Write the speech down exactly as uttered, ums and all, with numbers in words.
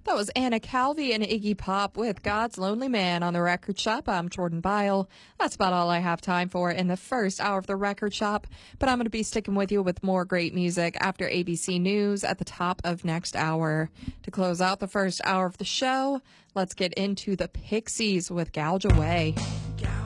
That was Anna Calvi and Iggy Pop with God's Lonely Man on the Record Shop. I'm Jordan Byle. That's about all I have time for in the first hour of the Record Shop, but I'm going to be sticking with you with more great music after A B C News at the top of next hour. To close out the first hour of the show, let's get into the Pixies with Gouge Away. Gouge